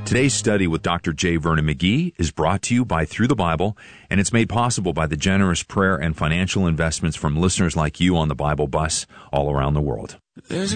Today's study with Dr. J. Vernon McGee is brought to you by Through the Bible, and it's made possible by the generous prayer and financial investments from listeners like you on the Bible Bus all around the world. There's a